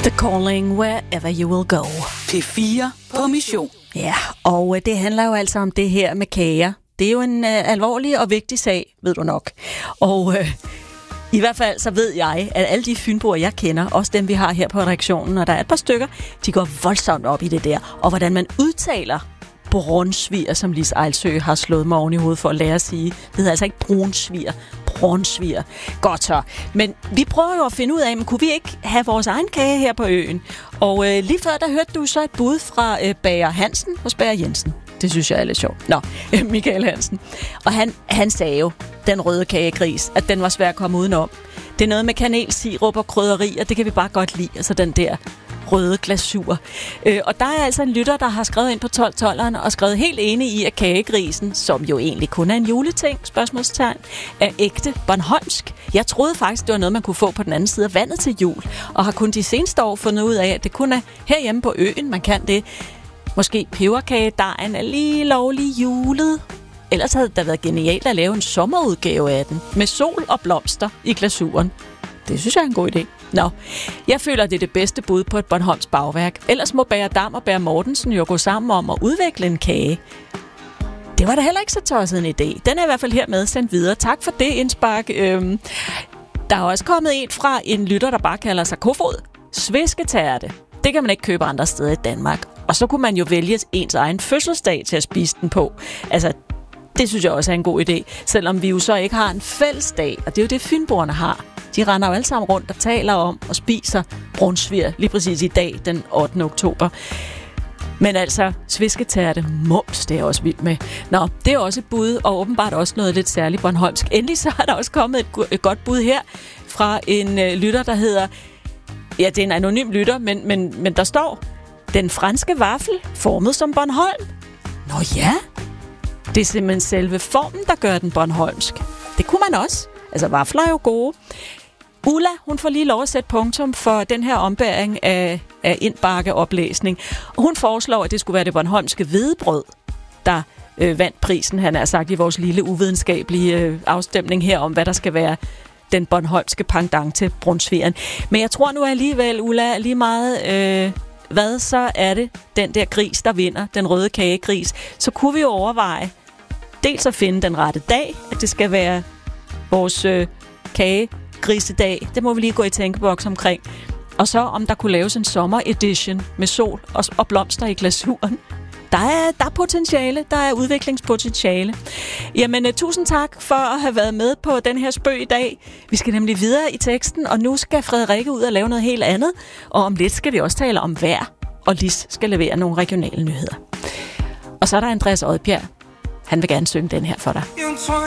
The Calling, Wherever You Will Go. P4 på mission. Ja, og det handler jo altså om det her med kager. Det er jo en alvorlig og vigtig sag, ved du nok. Og i hvert fald så ved jeg, at alle de fynboer, jeg kender, også dem vi har her på redaktionen, og der er et par stykker, de går voldsomt op i det der. Og hvordan man udtaler brunsviger, som Lis Ejlsø har slået mig oven i hovedet for at lære at sige. Det hedder altså ikke brunsviger, brunsviger. Godt så. Men vi prøver jo at finde ud af, men kunne vi ikke have vores egen kage her på øen? Og lige før, der hørte du så et bud fra Bager Hansen hos Bager Jensen. Det synes jeg er lidt sjovt. Nå, Michael Hansen. Og han sagde jo, den røde kagegris, at den var svær at komme udenom. Det er noget med kanel, sirup og krydderier, det kan vi bare godt lide. Altså den der røde glasur. Og der er altså en lytter, der har skrevet ind på 1212'eren og skrevet helt enig i, at kagegrisen, som jo egentlig kun er en juleting, spørgsmålstegn, er ægte bornholmsk. Jeg troede faktisk, det var noget, man kunne få på den anden side af vandet til jul, og har kun de seneste år fundet ud af, at det kun er herhjemme på øen, man kan det. Måske peberkagedejen er lige lovlig julet. Ellers havde det været genialt at lave en sommerudgave af den, med sol og blomster i glasuren. Det synes jeg er en god idé. Nå, jeg føler, det er det bedste bud på et Bornholms bagværk. Ellers må Bager Dam og Bager Mortensen jo gå sammen om at udvikle en kage. Det var da heller ikke så tosset en idé. Den er i hvert fald hermed sendt videre. Tak for det, indspark. Der er også kommet en fra en lytter, der bare kalder sig Kofod. Svisketærte. Det kan man ikke købe andre steder i Danmark. Og så kunne man jo vælge ens egen fødselsdag til at spise den på. Altså, det synes jeg også er en god idé. Selvom vi jo så ikke har en fællesdag, og det er jo det, fynboerne har. De render jo alle sammen rundt og taler om og spiser brunsviger lige præcis i dag, den 8. oktober. Men altså, svisketærte mums, det er jeg også vild med. Nå, det er også et bud, og åbenbart også noget lidt særligt bornholmsk. Endelig så er der også kommet et godt bud her fra en lytter, der hedder... Ja, det er en anonym lytter, men der står... Den franske vaffel, formet som Bornholm. Nå ja, det er simpelthen selve formen, der gør den bornholmsk. Det kunne man også. Altså, vafler er jo gode. Ulla, hun får lige lov at sætte punktum for den her ombæring af indbakkeoplæsning. Og hun foreslår, at det skulle være det bornholmske hvedebrød, der vandt prisen, han har sagt, i vores lille uvidenskabelige afstemning her om, hvad der skal være den bornholmske pendant til brunsvigeren. Men jeg tror nu alligevel, Ulla, lige meget... hvad så er det, den der gris, der vinder, den røde kagegris, så kunne vi jo overveje dels at finde den rette dag, at det skal være vores kagegrisedag. Det må vi lige gå i tænkeboks omkring. Og så om der kunne laves en sommeredition med sol og blomster i glasuren. Der er potentiale, der er udviklingspotentiale. Jamen, tusind tak for at have været med på den her spøg i dag. Vi skal nemlig videre i teksten, og nu skal Frederikke ud og lave noget helt andet. Og om lidt skal vi også tale om vejr, og Lis skal levere nogle regionale nyheder. Og så er der Andreas Odbjerg. Han vil gerne synge den her for dig.